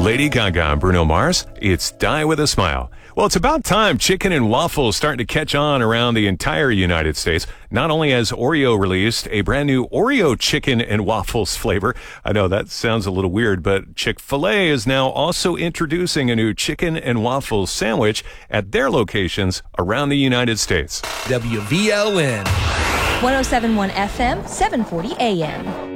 Lady Gaga and Bruno Mars, it's Die With a Smile. Well, it's about time chicken and waffles starting to catch on around the entire United States. Not only has Oreo released a brand new Oreo chicken and waffles flavor. I know that sounds a little weird, but Chick-fil-A is now also introducing a new chicken and waffles sandwich at their locations around the United States. WVLN 107.1 FM, 740 AM.